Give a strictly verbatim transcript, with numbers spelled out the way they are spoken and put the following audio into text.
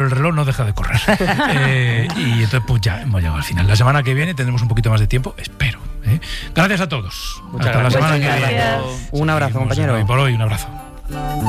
el reloj no deja de correr. eh, y entonces pues ya hemos llegado al final. La semana que viene tendremos un poquito más de tiempo, espero. ¿eh? Gracias a todos. Muchas Hasta gracias. la semana que viene. Gracias. Un abrazo, Seguimos compañero. Hoy por hoy, un abrazo.